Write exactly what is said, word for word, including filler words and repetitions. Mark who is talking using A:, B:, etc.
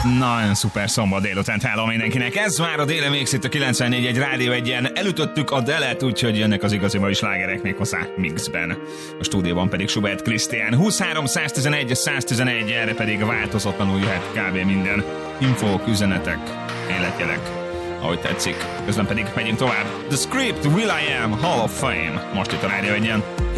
A: Nagyon szuper szombat délután háló mindenkinek. Ez már a Déle Mix itt a kilencvennégy egy Rádió egyen. Elütöttük a delet, úgyhogy jönnek az igazi mai slágerek még hozzá mixben. A stúdióban pedig Schubert Krisztián. huszonhárom száztizenegy száztizenegy, erre pedig változatlanul jöhet kb. Minden. Infók, üzenetek, életjelek, ahogy tetszik. Közben pedig megyünk tovább. The Script, Will I Am, Hall of Fame. Most itt a Rádió egyen.